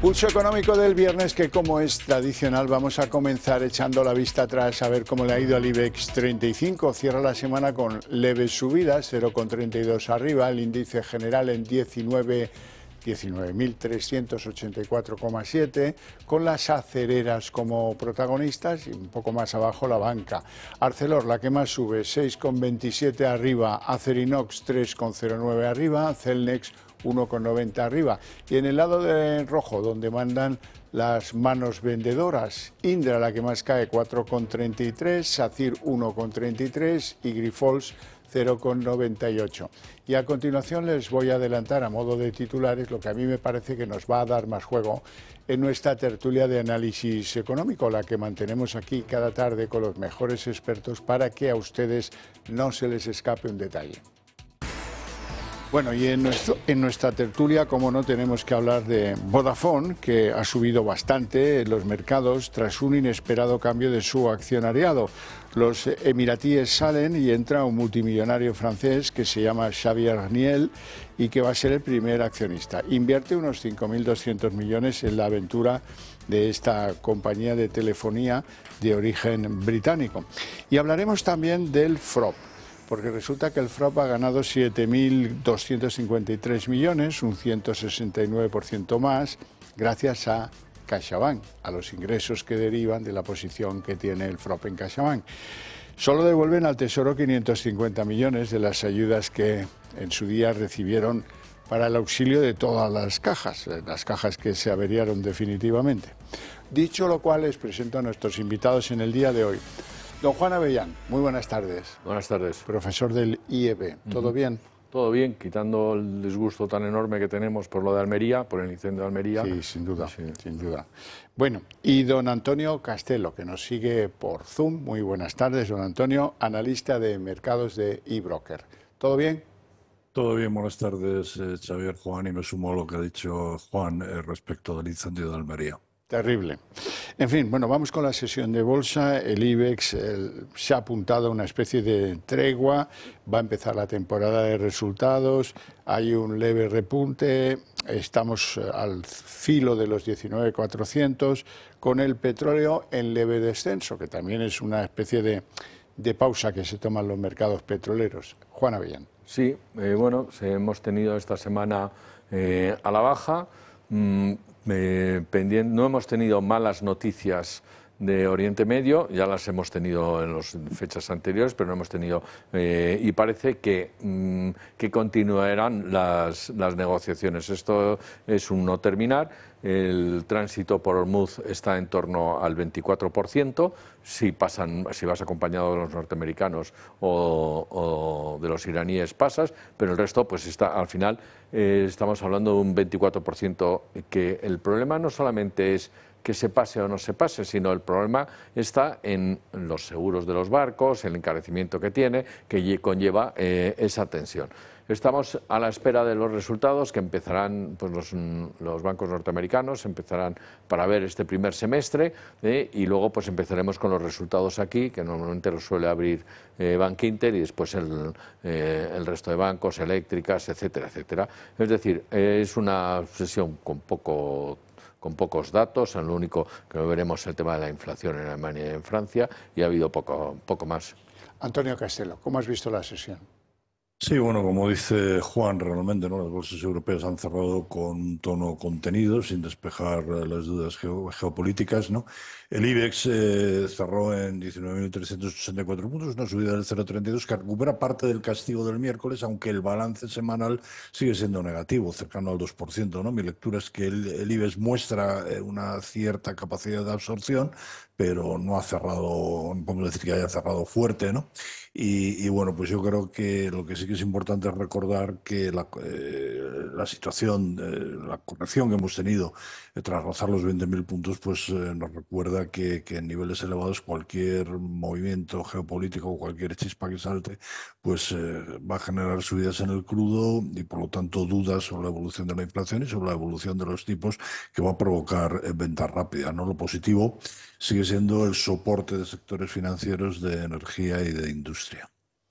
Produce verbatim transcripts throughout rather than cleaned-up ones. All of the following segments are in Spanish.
Pulso económico del viernes que, como es tradicional, vamos a comenzar echando la vista atrás a ver cómo le ha ido al IBEX treinta y cinco. Cierra la semana con leves subidas, cero coma treinta y dos arriba, el índice general en diecinueve mil trescientos ochenta y cuatro coma siete, con las acereras como protagonistas y un poco más abajo la banca. Arcelor, la que más sube, seis coma veintisiete arriba, Acerinox tres coma cero nueve arriba, Celnex uno coma noventa arriba. Y en el lado de rojo, donde mandan las manos vendedoras, Indra, la que más cae, cuatro coma treinta y tres, SACIR uno coma treinta y tres y Grifols cero coma noventa y ocho. Y a continuación les voy a adelantar a modo de titulares lo que a mí me parece que nos va a dar más juego en nuestra tertulia de análisis económico, la que mantenemos aquí cada tarde con los mejores expertos para que a ustedes no se les escape un detalle. Bueno, y en, nuestro, en nuestra tertulia, como no, tenemos que hablar de Vodafone, que ha subido bastante en los mercados tras un inesperado cambio de su accionariado. Los emiratíes salen y entra un multimillonario francés que se llama Xavier Niel y que va a ser el primer accionista. Invierte unos cinco mil doscientos millones en la aventura de esta compañía de telefonía de origen británico. Y hablaremos también del F R O P. Porque resulta que el F R O P ha ganado siete mil doscientos cincuenta y tres millones, un ciento sesenta y nueve por ciento más, gracias a CaixaBank, a los ingresos que derivan de la posición que tiene el F R O P en CaixaBank. Solo devuelven al Tesoro quinientos cincuenta millones de las ayudas que en su día recibieron para el auxilio de todas las cajas, las cajas que se averiaron definitivamente. Dicho lo cual, les presento a nuestros invitados en el día de hoy. Don Juan Avellán, muy buenas tardes. Buenas tardes. Profesor del I E B, ¿todo uh-huh. bien? Todo bien, quitando el disgusto tan enorme que tenemos por lo de Almería, por el incendio de Almería. Sí, sin duda, sí. sin duda. Bueno, y don Antonio Castelo, que nos sigue por Zoom. Muy buenas tardes, don Antonio, analista de mercados de eBroker. ¿Todo bien? Todo bien, buenas tardes, eh, Xavier, Juan, y me sumo a lo que ha dicho Juan eh, respecto del incendio de Almería. Terrible. En fin, bueno, vamos con la sesión de bolsa. El IBEX el, se ha apuntado a una especie de tregua, va a empezar la temporada de resultados, hay un leve repunte, estamos al filo de los diecinueve mil cuatrocientos, con el petróleo en leve descenso, que también es una especie de, de pausa que se toman los mercados petroleros. Juan Avellán. Sí, eh, bueno, hemos tenido esta semana eh, a la baja. Mm, Eh, pendiente, no hemos tenido malas noticias de Oriente Medio, ya las hemos tenido en las fechas anteriores, pero no hemos tenido, eh, y parece que, mm, que continuarán las, las negociaciones. Esto es un no terminar. El tránsito por Hormuz está en torno al veinticuatro por ciento, si, pasan, si vas acompañado de los norteamericanos o, o de los iraníes pasas, pero el resto pues está al final, eh, estamos hablando de un veinticuatro por ciento, que el problema no solamente es que se pase o no se pase, sino el problema está en los seguros de los barcos, el encarecimiento que tiene, que conlleva eh, esa tensión. Estamos a la espera de los resultados que empezarán, pues los, los bancos norteamericanos empezarán para ver este primer semestre eh, y luego pues empezaremos con los resultados aquí, que normalmente los suele abrir eh, Bank Inter y después el, eh, el resto de bancos, eléctricas, etcétera, etcétera. Es decir, eh, es una sesión con poco con pocos datos, lo único que no veremos es el tema de la inflación en Alemania y en Francia, y ha habido poco, poco más. Antonio Castelo, ¿cómo has visto la sesión? Sí, bueno, como dice Juan, realmente no las bolsas europeas han cerrado con un tono contenido, sin despejar las dudas geo geopolíticas, ¿no? El IBEX eh, cerró en diecinueve mil trescientos ochenta y cuatro puntos, una subida del cero coma treinta y dos que recupera parte del castigo del miércoles, aunque el balance semanal sigue siendo negativo, cercano al dos por ciento, ¿no? Mi lectura es que el, el IBEX muestra eh, una cierta capacidad de absorción, pero no ha cerrado, no podemos decir que haya cerrado fuerte, ¿no? Y, y bueno, pues yo creo que lo que sí que es importante es recordar que la, eh, la situación, eh, la corrección que hemos tenido eh, tras rozar los veinte mil puntos, pues eh, nos recuerda que, que en niveles elevados cualquier movimiento geopolítico o cualquier chispa que salte, pues eh, va a generar subidas en el crudo y por lo tanto dudas sobre la evolución de la inflación y sobre la evolución de los tipos, que va a provocar eh, ventas rápidas, ¿no? Lo positivo sigue siendo el soporte de sectores financieros, de energía y de industria.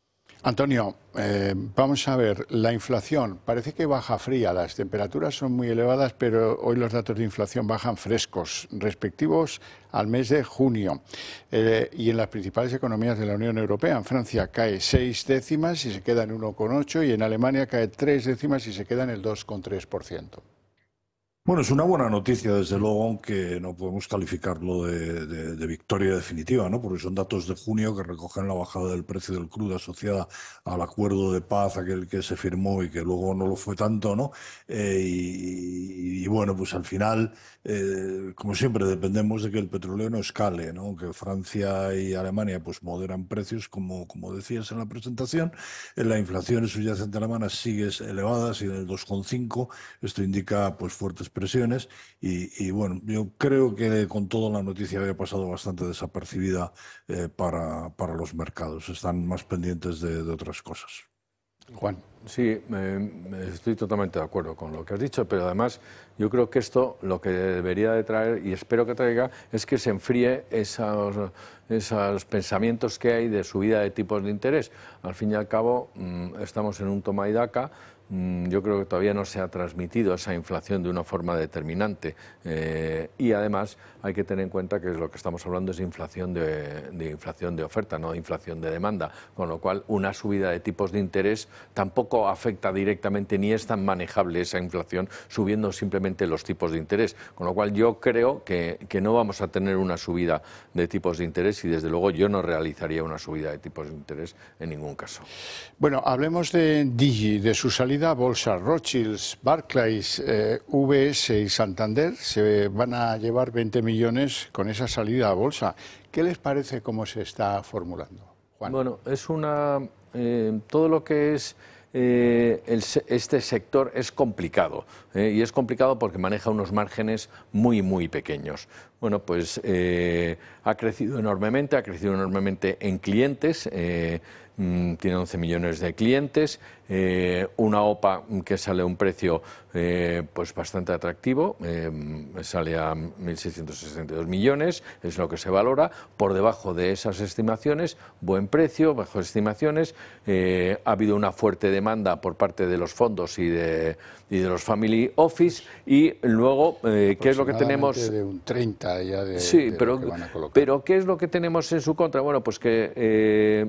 Antonio, eh, vamos a ver, la inflación parece que baja fría, las temperaturas son muy elevadas, pero hoy los datos de inflación bajan frescos, respectivos al mes de junio. Eh, y en las principales economías de la Unión Europea, en Francia cae seis décimas y se queda en uno coma ocho, y en Alemania cae tres décimas y se queda en el dos coma tres por ciento. Bueno, es una buena noticia, desde luego, aunque no podemos calificarlo de, de- de victoria definitiva, ¿no? Porque son datos de junio que recogen la bajada del precio del crudo asociada al acuerdo de paz, aquel que se firmó y que luego no lo fue tanto, ¿no? Eh, y, y, bueno, pues al final, eh, como siempre, dependemos de que el petróleo no escale, ¿no? Que Francia y Alemania pues moderan precios, como, como decías en la presentación. Eh, La inflación subyacente alemana sigue elevada, sigue en el dos coma cinco. Esto indica pues fuertes presiones y, y, bueno, yo creo que con todo la noticia había pasado bastante desapercibida eh, para, para los mercados. Están más pendientes de, de otras cosas. Juan. Sí, eh, estoy totalmente de acuerdo con lo que has dicho, pero además yo creo que esto lo que debería de traer, y espero que traiga, es que se enfríe esos, esos pensamientos que hay de subida de tipos de interés. Al fin y al cabo, mmm, estamos en un toma y daca. Yo creo que todavía no se ha transmitido esa inflación de una forma determinante eh, y además hay que tener en cuenta que lo que estamos hablando es de inflación de, de inflación de oferta, no de inflación de demanda, con lo cual una subida de tipos de interés tampoco afecta directamente ni es tan manejable esa inflación subiendo simplemente los tipos de interés, con lo cual yo creo que, que no vamos a tener una subida de tipos de interés y desde luego yo no realizaría una subida de tipos de interés en ningún caso. Bueno, hablemos de Digi, de su salida a bolsa. Rothschilds, Barclays, eh, V S y Santander se van a llevar veinte millones con esa salida a bolsa. ¿Qué les parece cómo se está formulando, Juan? Bueno, es una... Eh, todo lo que es... Eh, el, este sector es complicado eh, y es complicado porque maneja unos márgenes muy muy pequeños. Bueno, pues eh, ha crecido enormemente, ha crecido enormemente en clientes, eh, mm, tiene once millones de clientes, eh, una O P A que sale a un precio eh, pues bastante atractivo, eh, sale a mil seiscientos sesenta y dos millones, es lo que se valora, por debajo de esas estimaciones, buen precio, bajo estimaciones, eh, ha habido una fuerte demanda por parte de los fondos y de, y de los family office y luego, eh, ¿qué es lo que tenemos? De un treinta ya de, sí, de pero, lo que van a colocar. Pero ¿qué es lo que tenemos en su contra? Bueno, pues que eh,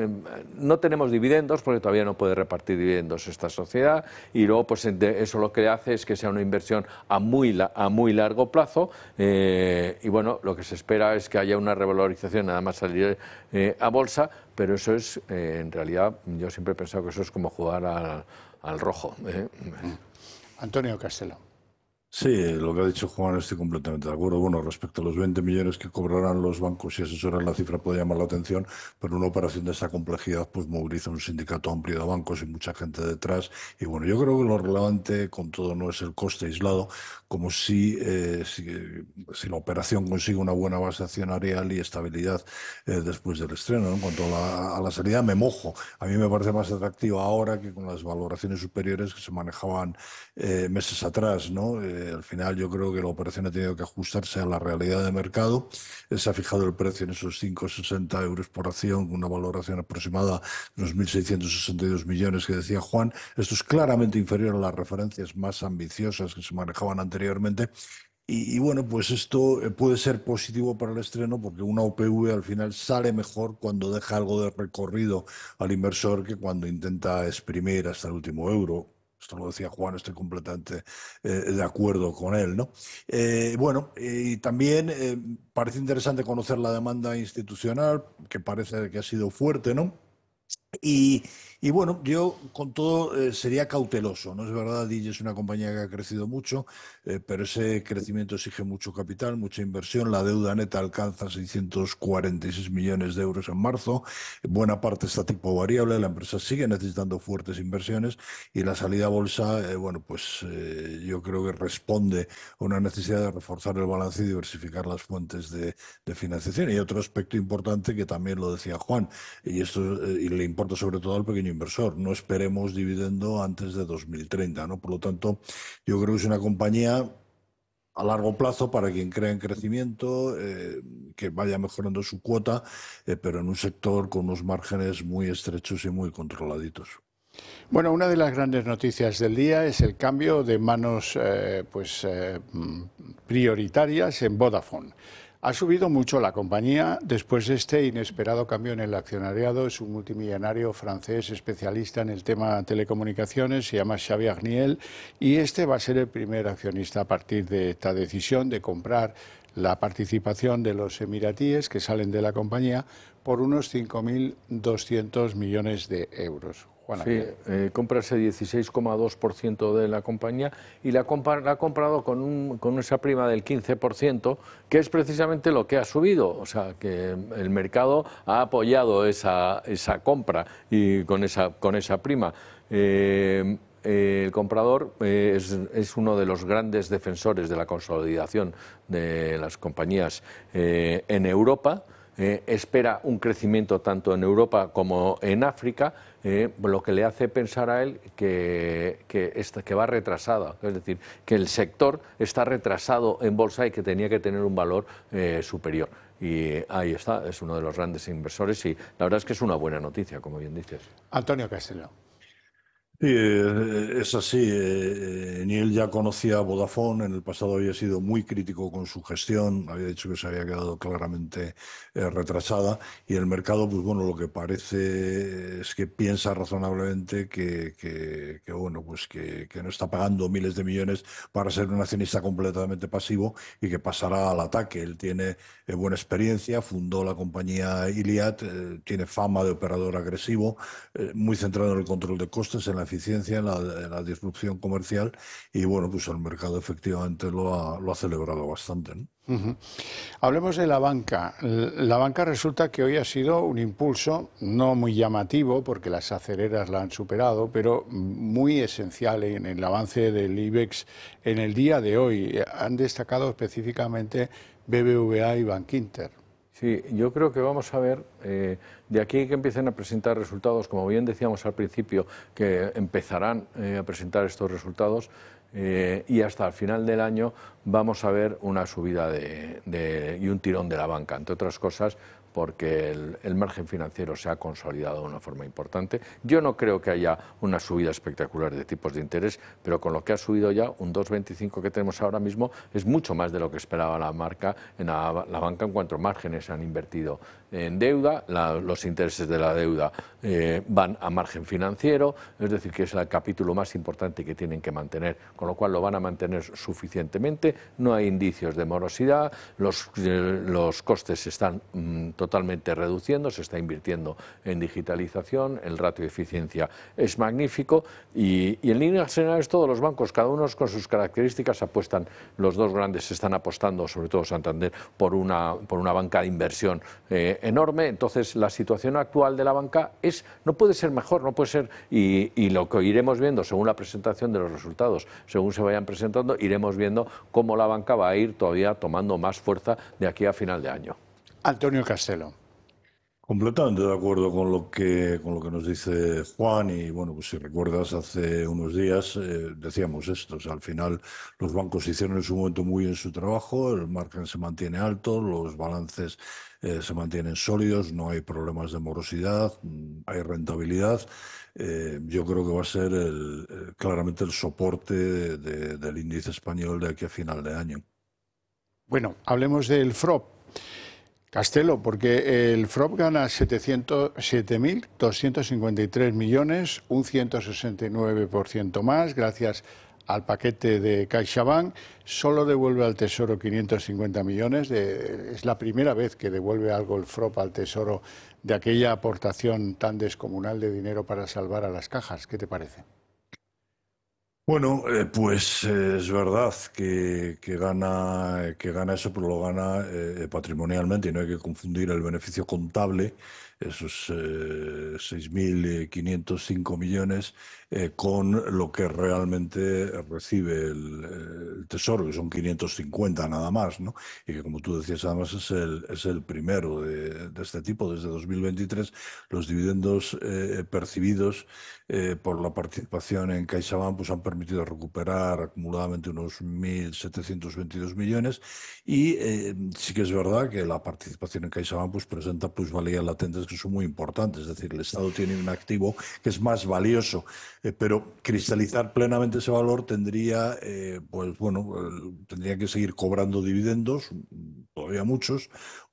no tenemos dividendos porque todavía no puede repartir dividendos esta sociedad y luego pues eso lo que hace es que sea una inversión a muy, a muy largo plazo eh, y bueno, lo que se espera es que haya una revalorización nada más salir eh, a bolsa, pero eso es, eh, en realidad, yo siempre he pensado que eso es como jugar al, al rojo. ¿eh? Antonio Castelo. Sí, lo que ha dicho Juan estoy completamente de acuerdo. Bueno, respecto a los veinte millones que cobrarán los bancos y asesoran, la cifra puede llamar la atención, pero una operación de esta complejidad pues moviliza un sindicato amplio de bancos y mucha gente detrás. Y bueno, yo creo que lo relevante con todo no es el coste aislado, como si, eh, si, si la operación consigue una buena base accionarial y estabilidad eh, después del estreno. ¿no? En cuanto a la, a la salida, me mojo. A mí me parece más atractiva ahora que con las valoraciones superiores que se manejaban eh, meses atrás, ¿no? Eh, al final yo creo que la operación ha tenido que ajustarse a la realidad de mercado. Se ha fijado el precio en esos cinco coma sesenta euros por acción, con una valoración aproximada de unos mil seiscientos sesenta y dos millones que decía Juan. Esto es claramente inferior a las referencias más ambiciosas que se manejaban anteriormente. Y, y bueno, pues esto puede ser positivo para el estreno porque una O P V al final sale mejor cuando deja algo de recorrido al inversor que cuando intenta exprimir hasta el último euro. Esto lo decía Juan, estoy completamente eh, de acuerdo con él, ¿no? Eh, bueno, y también eh, parece interesante conocer la demanda institucional, que parece que ha sido fuerte, ¿no? Y, y bueno, yo con todo eh, sería cauteloso, ¿no? Es verdad, Digi es una compañía que ha crecido mucho, eh, pero ese crecimiento exige mucho capital, mucha inversión. La deuda neta alcanza seiscientos cuarenta y seis millones de euros en marzo. Buena parte está tipo variable, la empresa sigue necesitando fuertes inversiones y la salida a bolsa, eh, bueno, pues eh, yo creo que responde a una necesidad de reforzar el balance y diversificar las fuentes de, de financiación. Y otro aspecto importante que también lo decía Juan, y esto eh, y le importa sobre todo al pequeño inversor. No esperemos dividendo antes de dos mil treinta, ¿no? Por lo tanto, yo creo que es una compañía a largo plazo para quien cree en crecimiento, eh, que vaya mejorando su cuota, eh, pero en un sector con unos márgenes muy estrechos y muy controladitos. Bueno, una de las grandes noticias del día es el cambio de manos eh, pues, eh, prioritarias en Vodafone. Ha subido mucho la compañía después de este inesperado cambio en el accionariado. Es un multimillonario francés especialista en el tema telecomunicaciones, se llama Xavier Agniel, y este va a ser el primer accionista a partir de esta decisión de comprar la participación de los emiratíes que salen de la compañía por unos cinco mil doscientos millones de euros. Juan, sí, eh, compra ese dieciséis coma dos por ciento de la compañía y la, la ha comprado con, un, con esa prima del quince por ciento, que es precisamente lo que ha subido. O sea, que el mercado ha apoyado esa, esa compra y con esa, con esa prima. Eh, Eh, el comprador eh, es, es uno de los grandes defensores de la consolidación de las compañías eh, en Europa. Eh, espera un crecimiento tanto en Europa como en África, eh, lo que le hace pensar a él que, que, esta, que va retrasada, es decir, que el sector está retrasado en bolsa y que tenía que tener un valor eh, superior. Y ahí está, es uno de los grandes inversores y la verdad es que es una buena noticia, como bien dices. Antonio Castelo. Sí, es así. Eh, ni él ya conocía a Vodafone, en el pasado había sido muy crítico con su gestión, había dicho que se había quedado claramente eh, retrasada y el mercado, pues bueno, lo que parece es que piensa razonablemente que, que, que bueno, pues que, que no está pagando miles de millones para ser un accionista completamente pasivo y que pasará al ataque. Él tiene eh, buena experiencia, fundó la compañía Iliad, eh, tiene fama de operador agresivo, eh, muy centrado en el control de costes, en la eficiencia, en la, en la disrupción comercial y bueno, pues el mercado efectivamente lo ha, lo ha celebrado bastante, ¿no? Uh-huh. Hablemos de la banca. La banca resulta que hoy ha sido un impulso no muy llamativo porque las acereras la han superado, pero muy esencial en el avance del IBEX en el día de hoy. Han destacado específicamente B B V A y Bankinter. Sí, yo creo que vamos a ver, eh, de aquí que empiecen a presentar resultados, como bien decíamos al principio, que empezarán eh, a presentar estos resultados, eh, y hasta el final del año vamos a ver una subida de, de, y un tirón de la banca, entre otras cosas porque el, el margen financiero se ha consolidado de una forma importante. Yo no creo que haya una subida espectacular de tipos de interés, pero con lo que ha subido ya, un dos coma veinticinco que tenemos ahora mismo, es mucho más de lo que esperaba la, marca, en la, la banca en cuanto a márgenes han invertido en deuda, la, los intereses de la deuda eh, van a margen financiero, es decir, que es el capítulo más importante que tienen que mantener, con lo cual lo van a mantener suficientemente, no hay indicios de morosidad, los, eh, los costes están mmm, totalmente reduciendo, se está invirtiendo en digitalización, el ratio de eficiencia es magnífico y, y en líneas generales todos los bancos, cada uno con sus características, apuestan, los dos grandes están apostando, sobre todo Santander, por una, por una banca de inversión eh, enorme. Entonces la situación actual de la banca es, no puede ser mejor, no puede ser, y, y lo que iremos viendo según la presentación de los resultados, según se vayan presentando, iremos viendo cómo la banca va a ir todavía tomando más fuerza de aquí a final de año. Antonio Castelo. Completamente de acuerdo con lo que con lo que nos dice Juan y bueno, pues si recuerdas hace unos días eh, decíamos esto, o sea, al final los bancos hicieron en su momento muy bien su trabajo, el margen se mantiene alto, los balances eh, se mantienen sólidos, no hay problemas de morosidad, hay rentabilidad. Eh, yo creo que va a ser el, el, claramente el soporte de, de, del índice español de aquí a final de año. Bueno, hablemos del F R O P. Castelo, porque el F R O P gana siete mil doscientos cincuenta y tres millones, un ciento sesenta y nueve por ciento más, gracias al paquete de CaixaBank. Solo devuelve al Tesoro quinientos cincuenta millones. De, es la primera vez que devuelve algo el F R O P al Tesoro de aquella aportación tan descomunal de dinero para salvar a las cajas. ¿Qué te parece? Bueno, eh, pues eh, es verdad que, que, gana, que gana eso, pero lo gana eh, patrimonialmente y no hay que confundir el beneficio contable, esos eh, seis mil quinientos cinco millones, eh, con lo que realmente recibe el, el Tesoro, que son quinientos cincuenta nada más, ¿no? Y que, como tú decías, además es el, es el primero de, de este tipo. Desde dos mil veintitrés, los dividendos eh, percibidos eh, por la participación en CaixaBank pues, han permitido recuperar acumuladamente unos mil setecientos veintidós millones. Y eh, sí que es verdad que la participación en CaixaBank pues, presenta plusvalías latentes que son muy importantes. Es decir, el Estado tiene un activo que es más valioso, eh, pero cristalizar plenamente ese valor tendría, eh, pues bueno, eh, tendría que seguir cobrando dividendos, todavía muchos,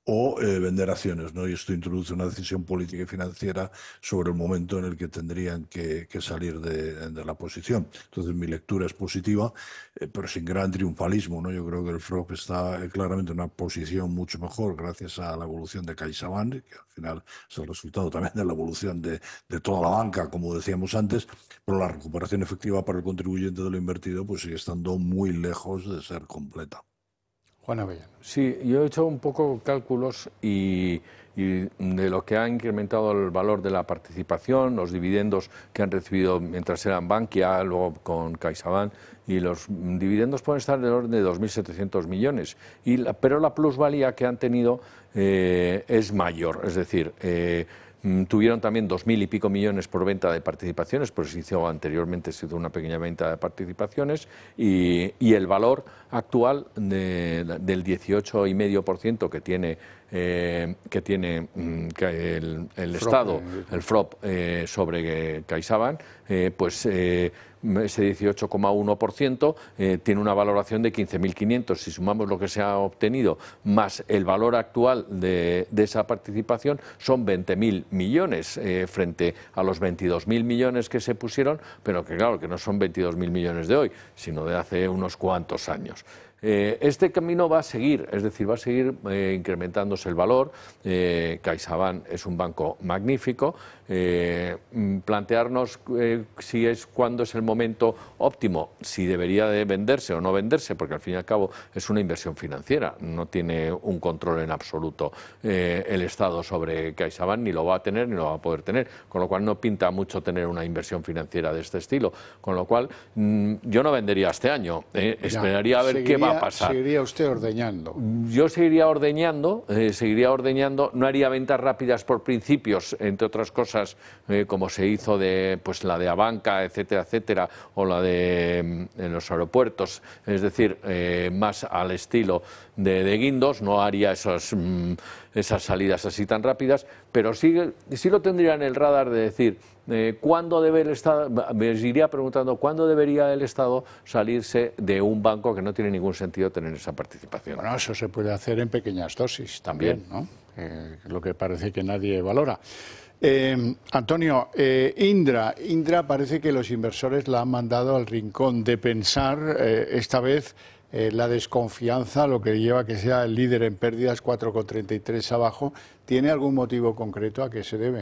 o eh, vender acciones, ¿no? Y esto introduce una decisión política y financiera sobre el momento en el que tendrían que, que salir de, de la posición. Entonces, mi lectura es positiva, eh, pero sin gran triunfalismo, ¿no? Yo creo que el F R O P está eh, claramente en una posición mucho mejor gracias a la evolución de CaixaBank, que al final es el resultado también de la evolución de, de toda la banca, como decíamos antes, pero la recuperación efectiva para el contribuyente de lo invertido pues sigue estando muy lejos de ser completa. Juan Avellano. Sí, yo he hecho un poco cálculos y, y de lo que ha incrementado el valor de la participación, los dividendos que han recibido mientras eran Bankia, luego con CaixaBank, y los dividendos pueden estar del orden de dos mil setecientos millones, y la, pero la plusvalía que han tenido eh, es mayor, es decir, eh, tuvieron también dos mil y pico millones por venta de participaciones, pues se hizo anteriormente se hizo una pequeña venta de participaciones y, y el valor actual de, del dieciocho coma cinco por ciento que tiene eh, que tiene que el, el Estado, el F R O P eh, sobre CaixaBank, eh, pues eh, ese dieciocho coma uno por ciento eh, tiene una valoración de quince mil quinientos. Si sumamos lo que se ha obtenido más el valor actual de, de esa participación, son veinte mil millones eh, frente a los veintidós mil millones que se pusieron, pero que claro, que no son veintidós mil millones de hoy, sino de hace unos cuantos años. Eh, este camino va a seguir, es decir, va a seguir eh, incrementándose el valor. Eh, CaixaBank es un banco magnífico. Eh, plantearnos eh, si es cuándo es el momento óptimo, si debería de venderse o no venderse, porque al fin y al cabo es una inversión financiera, no tiene un control en absoluto eh, el Estado sobre CaixaBank, ni lo va a tener ni lo va a poder tener, con lo cual no pinta mucho tener una inversión financiera de este estilo, con lo cual mmm, yo no vendería este año, eh, esperaría a ver seguiría, qué va a pasar. ¿Seguiría usted ordeñando? Yo seguiría ordeñando, eh, seguiría ordeñando, no haría ventas rápidas por principios, entre otras cosas, eh, como se hizo de pues la de Abanca, etcétera, etcétera, o la de en los aeropuertos, es decir, eh, más al estilo de, de Guindos, no haría esos, mm, esas salidas así tan rápidas, pero sí, sí lo tendría en el radar de decir, Eh, ¿cuándo debe el Estado, me iría preguntando, cuándo debería el Estado salirse de un banco que no tiene ningún sentido tener esa participación? Bueno, eso se puede hacer en pequeñas dosis también, ¿no? Eh, lo que parece que nadie valora. Eh, Antonio, eh, Indra, Indra parece que los inversores la han mandado al rincón de pensar, eh, esta vez eh, la desconfianza, lo que lleva a que sea el líder en pérdidas, cuatro coma treinta y tres abajo. ¿Tiene algún motivo concreto a qué se debe?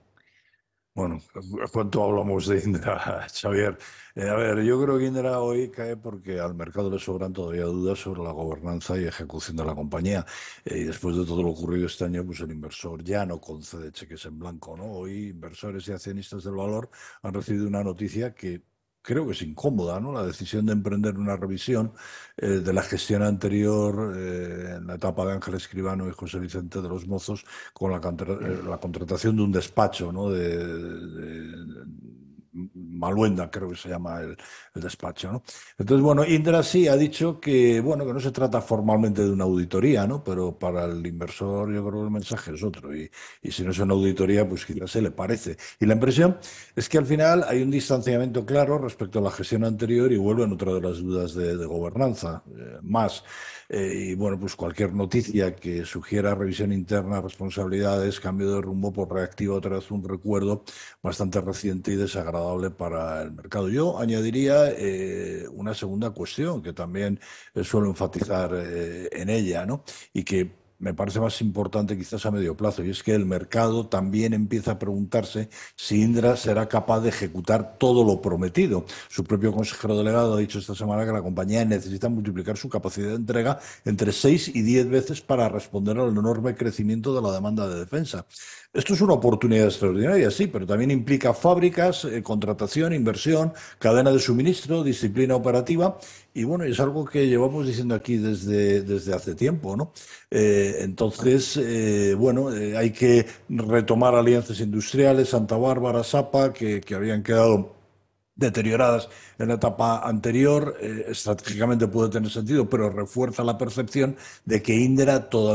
Bueno, ¿cuánto hablamos de Indra, Xavier? Eh, a ver, yo creo que Indra hoy cae porque al mercado le sobran todavía dudas sobre la gobernanza y ejecución de la compañía. Eh, y después de todo lo ocurrido este año, pues el inversor ya no concede cheques en blanco, ¿no? Hoy inversores y accionistas del valor han recibido una noticia que creo que es incómoda, ¿no? La decisión de emprender una revisión eh, de la gestión anterior eh, en la etapa de Ángel Escribano y José Vicente de los Mozos con la, eh, la contratación de un despacho, ¿no? de, de, de Maluenda, creo que se llama el, el despacho, ¿no? Entonces, bueno, Indra sí ha dicho que, bueno, que no se trata formalmente de una auditoría, ¿no? Pero para el inversor yo creo que el mensaje es otro. Y, y si no es una auditoría, pues quizás se le parece. Y la impresión es que al final hay un distanciamiento claro respecto a la gestión anterior y vuelven otra de las dudas de, de gobernanza. Eh, más. Eh, y bueno, pues cualquier noticia que sugiera revisión interna, responsabilidades, cambio de rumbo, pues reactiva otra vez un recuerdo bastante reciente y desagradable para el mercado. Yo añadiría eh, una segunda cuestión que también eh, suelo enfatizar eh, en ella, ¿no? Y que me parece más importante quizás a medio plazo, y es que el mercado también empieza a preguntarse si Indra será capaz de ejecutar todo lo prometido. Su propio consejero delegado ha dicho esta semana que la compañía necesita multiplicar su capacidad de entrega entre seis y diez veces para responder al enorme crecimiento de la demanda de defensa. Esto es una oportunidad extraordinaria, sí, pero también implica fábricas, eh, contratación, inversión, cadena de suministro, disciplina operativa, y bueno, es algo que llevamos diciendo aquí desde, desde hace tiempo, ¿no? Eh, entonces, eh, bueno, eh, hay que retomar alianzas industriales, Santa Bárbara, Sapa, que, que habían quedado deterioradas en la etapa anterior. Eh, estratégicamente puede tener sentido, pero refuerza la percepción de que Indra todavía